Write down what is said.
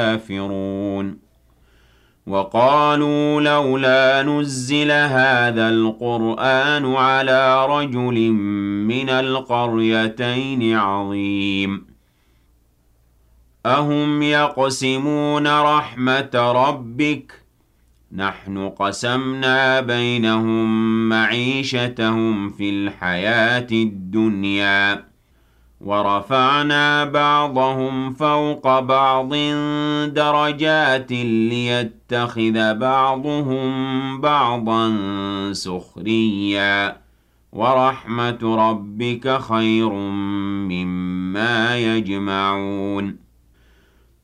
الكافرون وقالوا لولا نزل هذا القرآن على رجل من القريتين عظيم أهم يقسمون رحمة ربك نحن قسمنا بينهم معيشتهم في الحياة الدنيا ورفعنا بعضهم فوق بعض درجات ليتخذ بعضهم بعضا سخريا ورحمة ربك خير مما يجمعون